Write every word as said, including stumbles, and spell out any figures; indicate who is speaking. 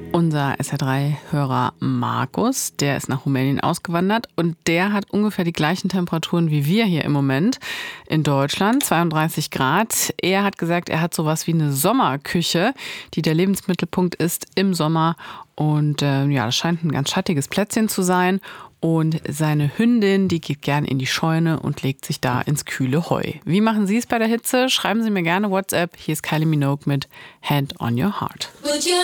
Speaker 1: Unser S R drei Hörer Markus, der ist nach Rumänien ausgewandert und der hat ungefähr die gleichen Temperaturen wie wir hier im Moment in Deutschland, zweiunddreißig Grad. Er hat gesagt, er hat sowas wie eine Sommerküche, die der Lebensmittelpunkt ist im Sommer. Und äh, ja, das scheint ein ganz schattiges Plätzchen zu sein. Und seine Hündin, die geht gern in die Scheune und legt sich da ins kühle Heu. Wie machen Sie es bei der Hitze? Schreiben Sie mir gerne WhatsApp. Hier ist Kylie Minogue mit Hand on Your Heart.